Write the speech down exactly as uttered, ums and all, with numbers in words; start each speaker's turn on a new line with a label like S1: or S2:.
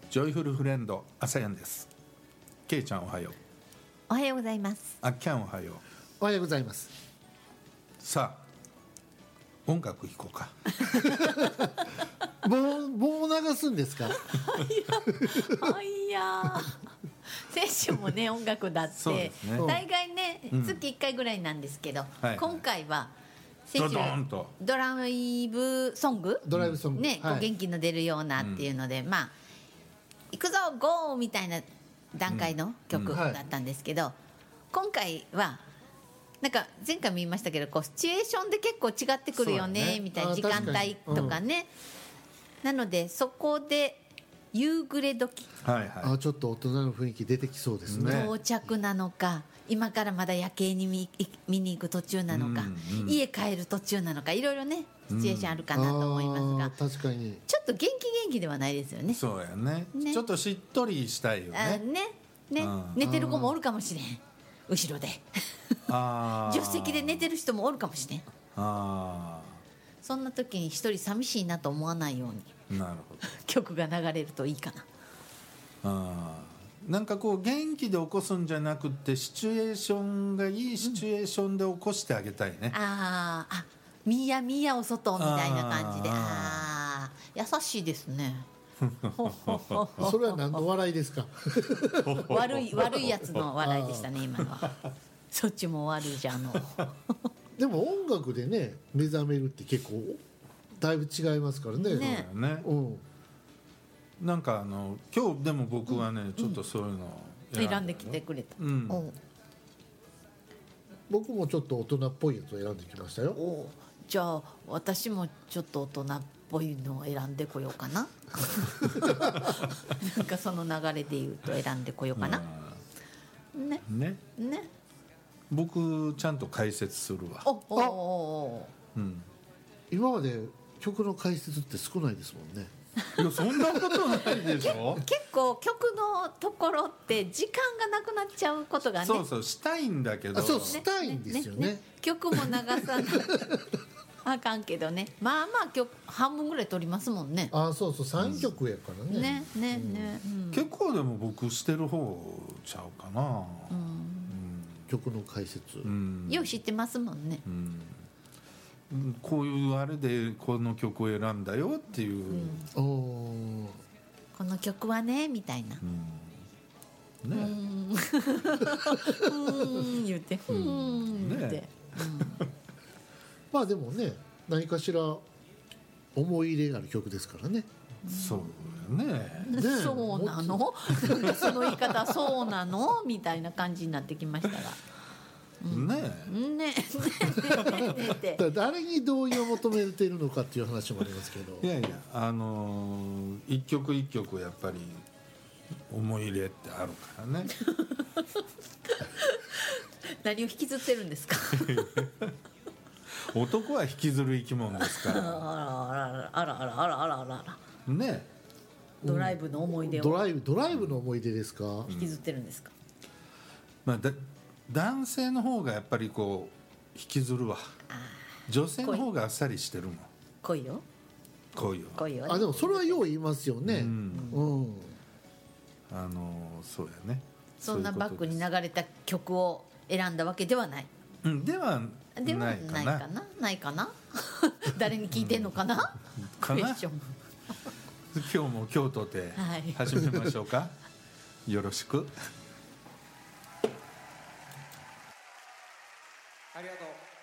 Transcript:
S1: ジョイフルフレンド朝やんです。ケイちゃんおはよう。
S2: おはようございます。
S1: あっきゃんおはよう。
S3: おはようございます。
S1: さあ音楽弾こうか。
S3: もうもう流すんですか。
S2: はいや先週もね音楽だって、ね、大概ね、うん、月いっかいぐらいなんですけど、はいはい、今回は先週 ド, ドライブソング
S3: ドライブソング、
S2: ね、はい、こう元気の出るようなっていうので、うん、まあ行くぞゴーみたいな段階の曲だったんですけど、うんうん、はい、今回はなんか前回も言いましたけど、こうシチュエーションで結構違ってくるよ ね, ねみたいな時間帯とかね、うん、なのでそこで夕暮れ時、
S3: はいはい、あちょっと大人の雰囲気出てきそうですね。
S2: 到着なのか、今からまだ夜景に 見, 見に行く途中なのか、うんうん、家帰る途中なのか、いろいろねシチュエーションあるかなと思いますが、
S3: うん、確かに
S2: ちょっと元気元気ではないですよね。
S1: そうや ね, ねちょっとしっとりしたいよ ね,
S2: あね, ね寝てる子もおるかもしれん、後ろであ助手席で寝てる人もおるかもしれん。あそんな時に一人寂しいなと思わないように、なるほど曲が流れるといいかな。
S1: あなんかこう元気で起こすんじゃなくて、シチュエーションがいいシチュエーションで起こしてあげたいね、うん、あ
S2: あみやみやお外みたいな感じで、ああ優しいですね。
S3: それは何の笑いですか。
S2: 悪い悪いやつの笑いでしたね今のは。そっちも悪いじゃんの。
S3: でも音楽でね目覚めるって結構だいぶ違いますからね。
S1: ね、そうだよね、うん、なんかあの今日でも僕はね、うん、ちょっとそういうのを
S2: 選んで、選んできてくれた、うん、
S3: 僕もちょっと大人っぽいやつを選んできましたよ。
S2: おじゃあ私もちょっと大人っぽいのを選んでこようかな。なんかその流れで言うと選んでこようかな。ね
S1: ねね僕ちゃんと解説するわ。おお、
S3: うん、今まで曲の解説って少ないですもんね。
S1: いやそんなことないでしょ。
S2: 結構曲のところって時間がなくなっちゃうことがね。
S1: そうそうしたいんだけど、
S3: そうしたいんですよ ね, ね, ね
S2: 曲も流さないあかんけどね、まあまあ曲半分ぐらい取りますもんね。
S3: あそうそうさんきょくやからね、
S2: うん、ねねね、
S1: うん、結構でも僕してる方ちゃうかな、うんうん、
S3: 曲の解説、う
S2: ん、よう知ってますもんね、
S1: うん、こういうあれでこの曲を選んだよっていう、うん、
S2: おこの曲はねみたいな、うん、ねうんうん言ってうん言って、ねうん
S3: まあでもね何かしら思い入れがある曲ですからね。
S1: そうね。
S2: ねそうなのその言い方そうなのみたいな感じになってきましたが、
S1: うん、ね
S2: ね
S3: ねね誰に同意を求めているのかっていう話もありますけど、
S1: いやいやあのー、一曲一曲やっぱり思い入れってあるからね。
S2: 何を引きずってるんですか。
S1: 男は引きずる生き物ですから。
S2: あらあらあらあらあらあらあら
S1: ね。
S2: ドライブの思い出を、
S3: ドライブドライブの思い出ですか。
S2: 引きずってるんですか。
S1: まあだ男性の方がやっぱりこう引きずるわ。女性の方があっさりしてるもん。
S2: 恋よ。
S1: 恋よ。
S2: 恋よ、ね。
S3: あでもそれはよう言いますよね。うん。うん、
S1: あのそうやね。
S2: そんなバックに流れた曲を選んだわけではない。
S1: うん、では
S2: ではないかなないかな誰に聞いてんのかな、うん、
S1: かな。今日も京都で始めましょうか、はい、よろしく。
S4: ありがとう。